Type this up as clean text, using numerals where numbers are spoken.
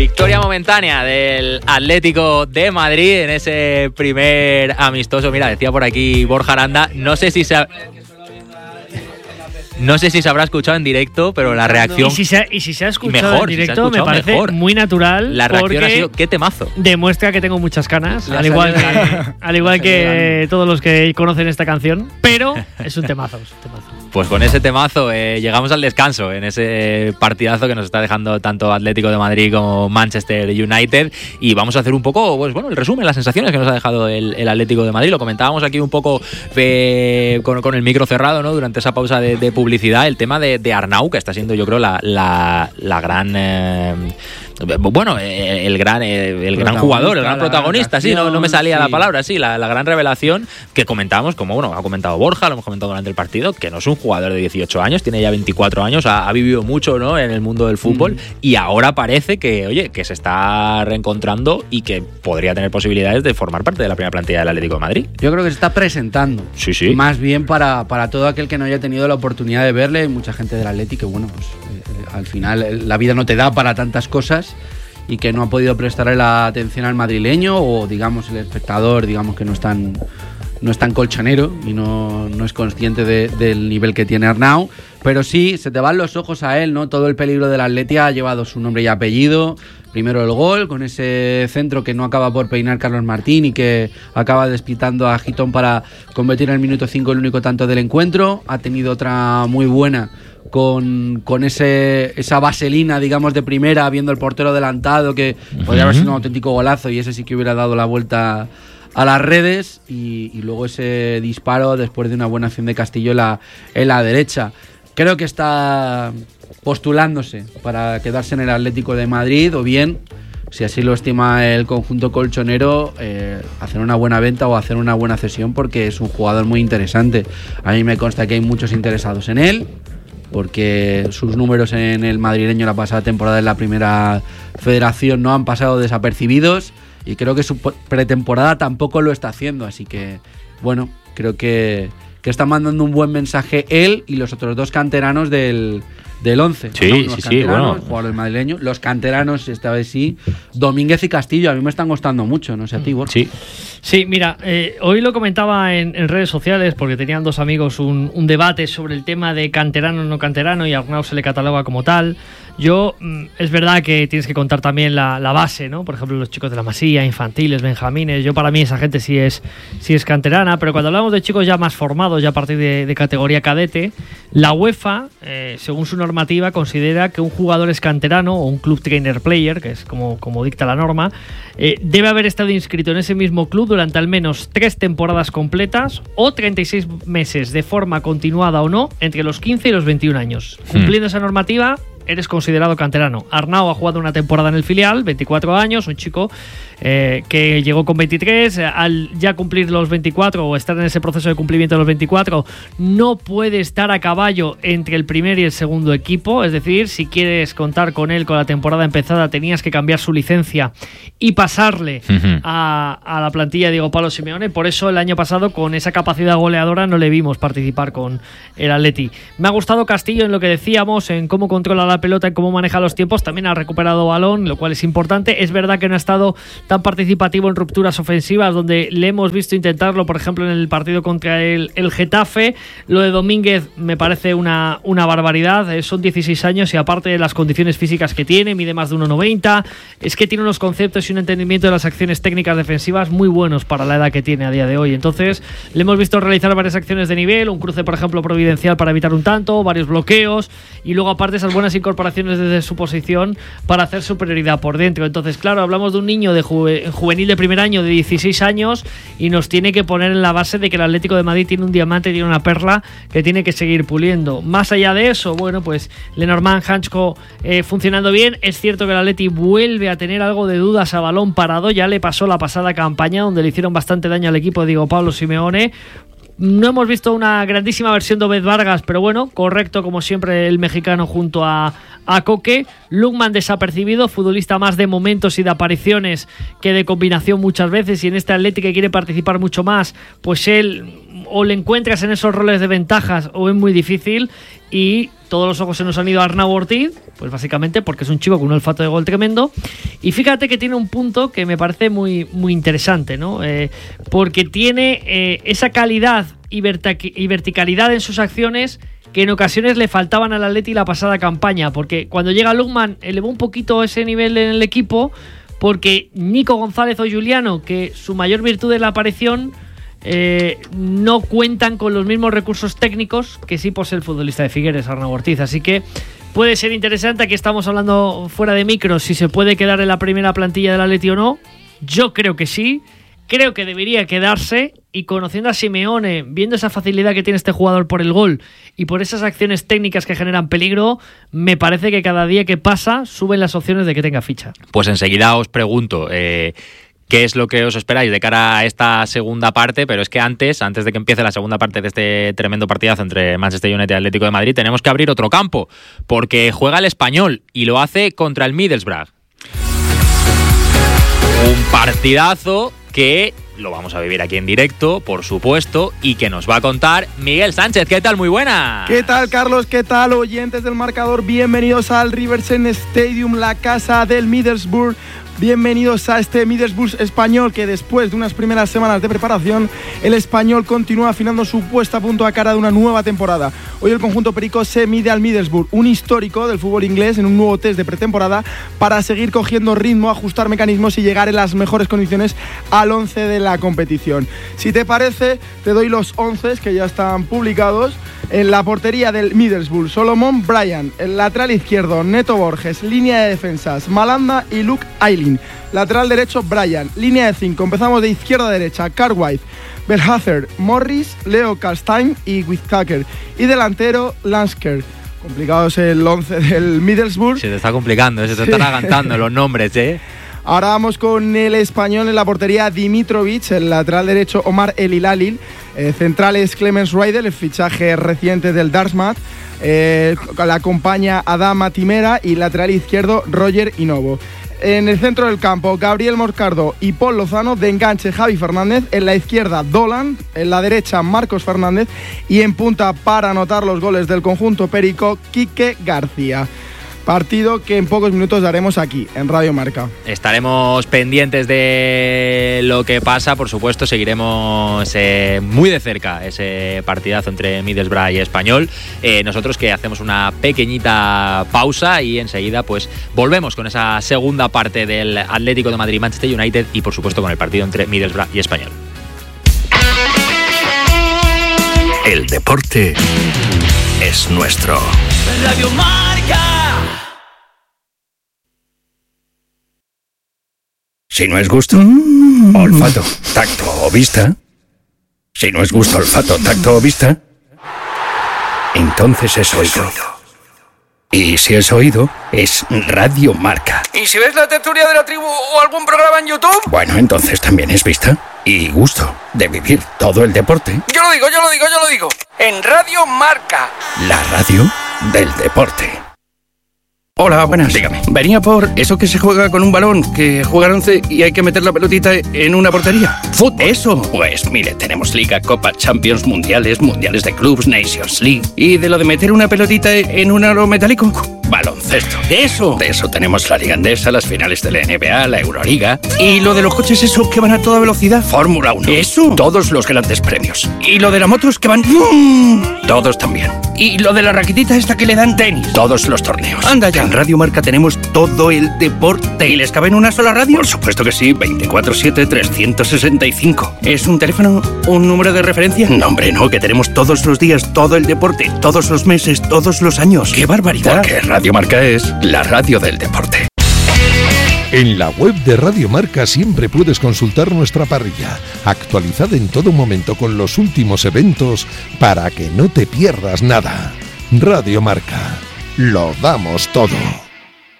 Victoria momentánea del Atlético de Madrid en ese primer amistoso. Mira, decía por aquí Borja Aranda, no sé si se habrá escuchado en directo, pero la reacción... Y si se ha escuchado en directo, me parece mejor. Muy natural. La reacción ha sido, ¡qué temazo! Demuestra que tengo muchas canas, al igual que todos los que conocen esta canción, pero es un temazo. Pues con ese temazo llegamos al descanso en ese partidazo que nos está dejando tanto Atlético de Madrid como Manchester United, y vamos a hacer un poco, pues bueno, el resumen, las sensaciones que nos ha dejado el Atlético de Madrid. Lo comentábamos aquí un poco con el micro cerrado, ¿no? Durante esa pausa de publicidad, el tema de Arnau, que está siendo, yo creo, la gran... el gran jugador, el gran protagonista, sí, no me salía la palabra, sí, la gran revelación que comentábamos, como bueno, ha comentado Borja, lo hemos comentado durante el partido, que no es un jugador de 18 años, tiene ya 24 años, ha vivido mucho, ¿no?, en el mundo del fútbol, y ahora parece que se está reencontrando y que podría tener posibilidades de formar parte de la primera plantilla del Atlético de Madrid. Yo creo que se está presentando. Sí. Más bien para todo aquel que no haya tenido la oportunidad de verle, mucha gente del Atlético, bueno, pues al final la vida no te da para tantas cosas, y que no ha podido prestarle la atención al madrileño, o digamos el espectador, digamos que no es tan colchonero y no es consciente del nivel que tiene Arnau, pero sí, se te van los ojos a él, ¿no? Todo el peligro del Atleti ha llevado su nombre y apellido. Primero el gol, con ese centro que no acaba por peinar Carlos Martín y que acaba despitando a Gitón para convertir en el minuto 5 el único tanto del encuentro. Ha tenido otra muy buena con esa vaselina, digamos, de primera, viendo el portero adelantado, que podría haber sido un auténtico golazo, y ese sí que hubiera dado la vuelta a las redes, y luego ese disparo después de una buena acción de Castillo en la derecha. Creo que está postulándose para quedarse en el Atlético de Madrid, o bien, si así lo estima el conjunto colchonero, hacer una buena venta o hacer una buena cesión, porque es un jugador muy interesante. A mí me consta que hay muchos interesados en él, porque sus números en el madrileño la pasada temporada en la primera federación no han pasado desapercibidos, y creo que su pretemporada tampoco lo está haciendo, así que bueno, creo que está mandando un buen mensaje él y los otros dos canteranos del 11. Sí, bueno. El jugador del madrileño, los canteranos, esta vez sí, Domínguez y Castillo, a mí me están costando mucho, no sé a ti, Borja. Sí, mira, hoy lo comentaba en redes sociales, porque tenían dos amigos un debate sobre el tema de canterano o no canterano, y a Arnau se le cataloga como tal. Yo, es verdad que tienes que contar también la base, ¿no? Por ejemplo, los chicos de la Masía, infantiles, benjamines. Yo, para mí, esa gente sí es canterana, pero cuando hablamos de chicos ya más formados, ya a partir de categoría cadete, la UEFA, según su normativa, considera que un jugador es canterano, o un club trainer player, que es como dicta la norma, debe haber estado inscrito en ese mismo club durante al menos 3 temporadas completas o 36 meses de forma continuada o no entre los 15 y los 21 años. Cumpliendo esa normativa, eres considerado canterano. Arnau ha jugado una temporada en el filial, 24 años, un chico que llegó con 23, al ya cumplir los 24 o estar en ese proceso de cumplimiento de los 24, no puede estar a caballo entre el primer y el segundo equipo, es decir, si quieres contar con él con la temporada empezada, tenías que cambiar su licencia y pasarle a la plantilla de Diego Pablo Simeone. Por eso el año pasado, con esa capacidad goleadora, no le vimos participar con el Atleti. Me ha gustado Castillo en lo que decíamos, en cómo controla la pelota, en cómo maneja los tiempos. También ha recuperado balón, lo cual es importante. Es verdad que no ha estado tan participativo en rupturas ofensivas, donde le hemos visto intentarlo, por ejemplo, en el partido contra el Getafe. Lo de Domínguez me parece una barbaridad. Son 16 años y, aparte de las condiciones físicas que tiene, mide más de 1,90. Es que tiene unos conceptos y un entendimiento de las acciones técnicas defensivas muy buenos para la edad que tiene a día de hoy. Entonces, le hemos visto realizar varias acciones de nivel, un cruce, por ejemplo, providencial para evitar un tanto, varios bloqueos, y luego, aparte, esas buenas incorporaciones desde su posición para hacer superioridad por dentro. Entonces, claro, hablamos de un niño de juvenil de primer año de 16 años, y nos tiene que poner en la base de que el Atlético de Madrid tiene un diamante, tiene una perla que tiene que seguir puliendo. Más allá de eso, bueno, pues Lenormand, Hanchko funcionando bien. Es cierto que el Atleti vuelve a tener algo de dudas a balón parado, ya le pasó la pasada campaña, donde le hicieron bastante daño al equipo de Diego Pablo Simeone. No hemos visto una grandísima versión de Obed Vargas, pero bueno, correcto como siempre el mexicano junto a Coque. Lukman desapercibido, futbolista más de momentos y de apariciones que de combinación muchas veces, y en este Atleti que quiere participar mucho más, pues él o le encuentras en esos roles de ventajas o es muy difícil. Y todos los ojos se nos han ido a Arnau Ortiz, pues básicamente porque es un chico con un olfato de gol tremendo. Y fíjate que tiene un punto que me parece muy, muy interesante, ¿no? Porque tiene esa calidad y verticalidad en sus acciones que en ocasiones le faltaban al Atleti la pasada campaña, porque cuando llega Lukman elevó un poquito ese nivel en el equipo, porque Nico González o Juliano, que su mayor virtud es la aparición, no cuentan con los mismos recursos técnicos que sí posee el futbolista de Figueres, Arnau Ortiz. Así que puede ser interesante. Aquí estamos hablando fuera de micro si se puede quedar en la primera plantilla del Atleti o no. Yo creo que sí, creo que debería quedarse, y conociendo a Simeone, viendo esa facilidad que tiene este jugador por el gol y por esas acciones técnicas que generan peligro, me parece que cada día que pasa suben las opciones de que tenga ficha. Pues enseguida os pregunto qué es lo que os esperáis de cara a esta segunda parte, pero es que antes de que empiece la segunda parte de este tremendo partidazo entre Manchester United y Atlético de Madrid, tenemos que abrir otro campo, porque juega el Español y lo hace contra el Middlesbrough. Un partidazo que lo vamos a vivir aquí en directo, por supuesto, y que nos va a contar Miguel Sánchez. ¿Qué tal? Muy buena. ¿Qué tal, Carlos? ¿Qué tal, oyentes del marcador? Bienvenidos al Riverside Stadium, la casa del Middlesbrough. Bienvenidos a este Middlesbrough español, que después de unas primeras semanas de preparación, el Español continúa afinando su puesta a punto a cara de una nueva temporada. Hoy el conjunto perico se mide al Middlesbrough, un histórico del fútbol inglés, en un nuevo test de pretemporada para seguir cogiendo ritmo, ajustar mecanismos y llegar en las mejores condiciones al 11 de la competición. Si te parece, te doy los 11 que ya están publicados. En la portería del Middlesbrough, Solomon Bryan. El lateral izquierdo, Neto Borges. Línea de defensas, Malanda y Luke Ayling. Lateral derecho, Bryan. Línea de 5, empezamos de izquierda a derecha. Cartwright, Belhazer, Morris, Leo Kalstein y Whittaker. Y delantero, Lansker. Complicados el 11 del Middlesbrough. Se te está complicando, se te están agantando los nombres, Ahora vamos con el Español. En la portería, Dimitrovic. El lateral derecho, Omar El Hilalil. Centrales, Clemens Reidel, el fichaje reciente del Dartmouth. La acompaña Adama Timera. Y lateral izquierdo, Roger Inovo. En el centro del campo, Gabriel Moscardo y Paul Lozano. De enganche, Javi Fernández. En la izquierda, Dolan. En la derecha, Marcos Fernández. Y en punta, para anotar los goles del conjunto perico, Quique García. Partido que en pocos minutos daremos aquí, en Radio Marca. Estaremos pendientes de lo que pasa, por supuesto, seguiremos muy de cerca ese partidazo entre Middlesbrough y Español. Nosotros que hacemos una pequeñita pausa y enseguida pues volvemos con esa segunda parte del Atlético de Madrid, Manchester United, y por supuesto con el partido entre Middlesbrough y Español. El deporte es nuestro. Radio Marca. Si no es gusto, olfato, tacto o vista. Si no es gusto, olfato, tacto o vista, entonces es oído. Y si es oído, es Radio Marca. ¿Y si ves la tertulia de la tribu o algún programa en YouTube? Bueno, entonces también es vista y gusto de vivir todo el deporte. Yo lo digo. En Radio Marca. La radio del deporte. Hola, buenas. Dígame. Venía por eso que se juega con un balón, que juegan 11 y hay que meter la pelotita en una portería. ¿Fútbol? Eso. Pues mire, tenemos Liga, Copa, Champions, Mundiales de clubs, Nations League. ¿Y de lo de meter una pelotita en un aro metálico? Baloncesto. De eso tenemos la Liga Endesa, las finales de la NBA, la Euroliga. ¿Y lo de los coches eso que van a toda velocidad? Fórmula 1. Eso. Todos los grandes premios. ¿Y lo de las motos que van? Todos también. ¿Y lo de la raquetita esta que le dan tenis? Todos los torneos. Anda ya. En Radio Marca tenemos todo el deporte. ¿Y les cabe en una sola radio? Por supuesto que sí. 24/7, 365. ¿Es un teléfono? ¿Un número de referencia? No, hombre, no. Que tenemos todos los días todo el deporte. Todos los meses, todos los años. ¡Qué barbaridad! Porque Radio Marca es la radio del deporte. En la web de Radio Marca siempre puedes consultar nuestra parrilla, actualizada en todo momento con los últimos eventos para que no te pierdas nada. Radio Marca, lo damos todo.